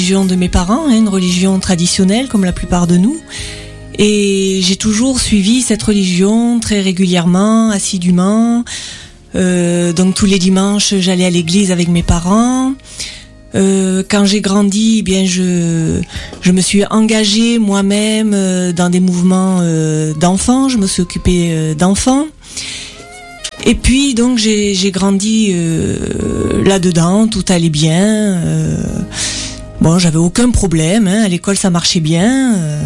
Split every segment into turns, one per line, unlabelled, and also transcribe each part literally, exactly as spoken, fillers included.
religion de mes parents, hein, une religion traditionnelle comme la plupart de nous. Et j'ai toujours suivi cette religion très régulièrement, assidûment. Euh, donc tous les dimanches, j'allais à l'église avec mes parents. Euh, quand j'ai grandi, eh bien je je me suis engagée moi-même euh, dans des mouvements euh, d'enfants. Je me suis occupée euh, d'enfants. Et puis donc j'ai j'ai grandi euh, là-dedans, tout allait bien. Euh, bon, j'avais aucun problème. Hein, à l'école, ça marchait bien. Euh,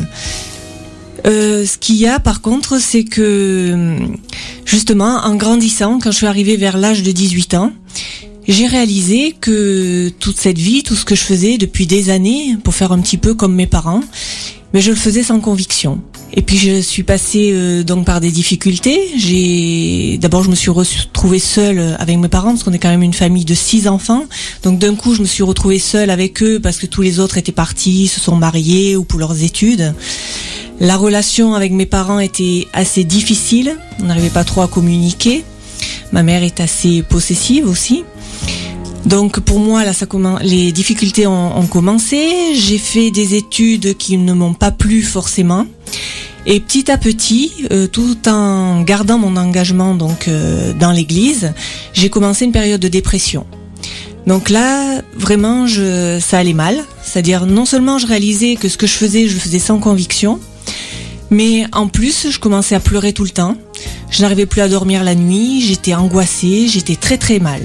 euh, ce qu'il y a, par contre, c'est que justement, en grandissant, quand je suis arrivée vers l'âge de dix-huit ans. J'ai réalisé que toute cette vie, tout ce que je faisais depuis des années, pour faire un petit peu comme mes parents, mais je le faisais sans conviction. Et puis je suis passée euh, donc par des difficultés. J'ai d'abord je me suis retrouvée seule avec mes parents parce qu'on est quand même une famille de six enfants. Donc d'un coup je me suis retrouvée seule avec eux parce que tous les autres étaient partis, se sont mariés ou pour leurs études. La relation avec mes parents était assez difficile. On n'arrivait pas trop à communiquer. Ma mère est assez possessive aussi. Donc pour moi là, ça commence, les difficultés ont, ont commencé. J'ai fait des études qui ne m'ont pas plu forcément. Et petit à petit, euh, tout en gardant mon engagement donc euh, dans l'église, j'ai commencé une période de dépression. Donc là, vraiment, je, ça allait mal. C'est-à-dire non seulement je réalisais que ce que je faisais, je le faisais sans conviction, mais en plus, je commençais à pleurer tout le temps. Je n'arrivais plus à dormir la nuit. J'étais angoissée. J'étais très très mal.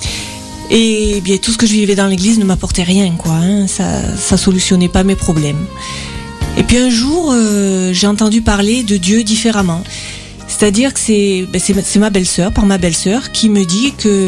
Et bien tout ce que je vivais dans l'église ne m'apportait rien, quoi. Hein. Ça, ça solutionnait pas mes problèmes. Et puis un jour, euh, j'ai entendu parler de Dieu différemment. C'est-à-dire que c'est, ben c'est, c'est ma belle-sœur, par ma belle-sœur, qui me dit que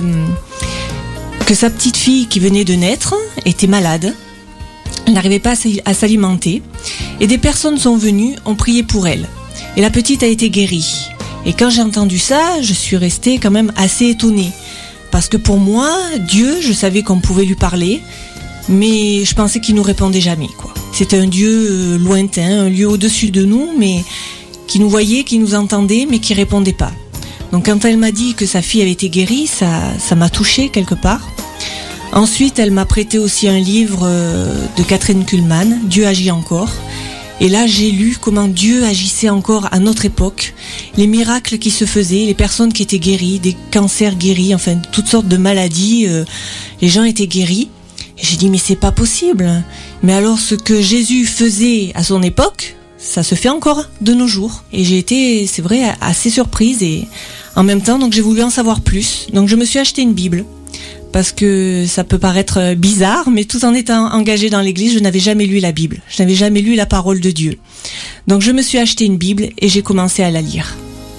que sa petite fille qui venait de naître était malade. Elle n'arrivait pas à s'alimenter. Et des personnes sont venues, ont prié pour elle. Et la petite a été guérie. Et quand j'ai entendu ça, je suis restée quand même assez étonnée. Parce que pour moi, Dieu, je savais qu'on pouvait lui parler, mais je pensais qu'il nous répondait jamais, quoi. C'était un Dieu lointain, un lieu au-dessus de nous, mais qui nous voyait, qui nous entendait, mais qui répondait pas. Donc quand elle m'a dit que sa fille avait été guérie, ça, ça m'a touchée quelque part. Ensuite, elle m'a prêté aussi un livre de Catherine Kuhlman, Dieu agit encore. Et là, j'ai lu comment Dieu agissait encore à notre époque, les miracles qui se faisaient, les personnes qui étaient guéries, des cancers guéris, enfin toutes sortes de maladies, euh, les gens étaient guéris. Et j'ai dit mais c'est pas possible. Mais alors ce que Jésus faisait à son époque, ça se fait encore de nos jours. Et j'ai été, c'est vrai, assez surprise et en même temps donc j'ai voulu en savoir plus. Donc je me suis acheté une Bible. Parce que ça peut paraître bizarre, mais tout en étant engagée dans l'église, je n'avais jamais lu la Bible. Je n'avais jamais lu la parole de Dieu. Donc je me suis acheté une Bible et j'ai commencé à la lire.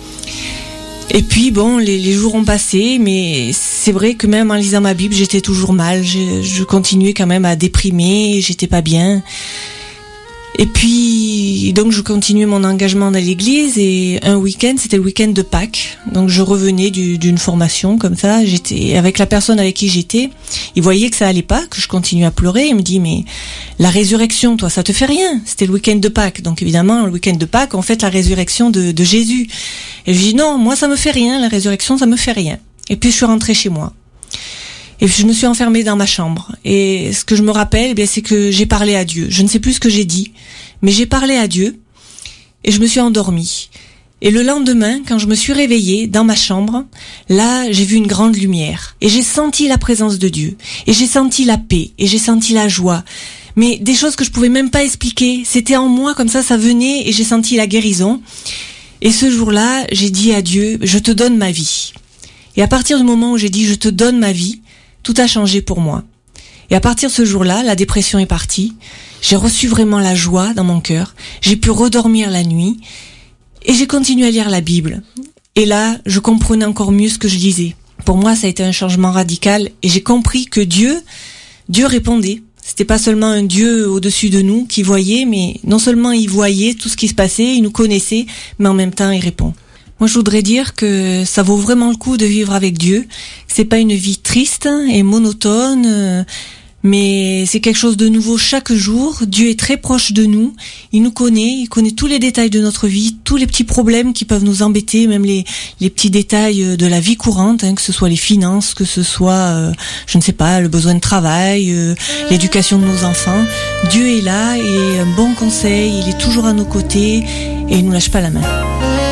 Et puis bon, les, les jours ont passé, mais c'est vrai que même en lisant ma Bible, j'étais toujours mal. Je, je continuais quand même à déprimer, j'étais pas bien. Et puis, donc je continuais mon engagement dans l'église et un week-end, c'était le week-end de Pâques. Donc je revenais du, d'une formation comme ça. J'étais avec la personne avec qui j'étais. Il voyait que ça allait pas, que je continuais à pleurer. Il me dit mais la résurrection, toi, ça te fait rien. C'était le week-end de Pâques. Donc évidemment, le week-end de Pâques, on fête la résurrection de, de Jésus. Et je dis non, moi ça me fait rien. La résurrection, ça me fait rien. Et puis je suis rentrée chez moi. Et je me suis enfermée dans ma chambre. Et ce que je me rappelle, eh bien, c'est que j'ai parlé à Dieu. Je ne sais plus ce que j'ai dit, mais j'ai parlé à Dieu et je me suis endormie. Et le lendemain, quand je me suis réveillée dans ma chambre, là, j'ai vu une grande lumière. Et j'ai senti la présence de Dieu. Et j'ai senti la paix. Et j'ai senti la joie. Mais des choses que je pouvais même pas expliquer. C'était en moi, comme ça, ça venait et j'ai senti la guérison. Et ce jour-là, j'ai dit à Dieu, je te donne ma vie. Et à partir du moment où j'ai dit, je te donne ma vie, tout a changé pour moi. Et à partir de ce jour-là, la dépression est partie. J'ai reçu vraiment la joie dans mon cœur. J'ai pu redormir la nuit. Et j'ai continué à lire la Bible. Et là, je comprenais encore mieux ce que je lisais. Pour moi, ça a été un changement radical. Et j'ai compris que Dieu, Dieu répondait. C'était pas seulement un Dieu au-dessus de nous qui voyait, mais non seulement il voyait tout ce qui se passait, il nous connaissait, mais en même temps, il répond. Moi, je voudrais dire que ça vaut vraiment le coup de vivre avec Dieu. C'est pas une vie triste et monotone, Mais c'est quelque chose de nouveau chaque jour. Dieu est très proche de nous. Il nous connaît, il connaît tous les détails de notre vie, tous les petits problèmes qui peuvent nous embêter, même les, les petits détails de la vie courante, hein, que ce soit les finances, que ce soit, euh, je ne sais pas, le besoin de travail, euh, l'éducation de nos enfants. Dieu est là et un bon conseil, il est toujours à nos côtés et il nous lâche pas la main.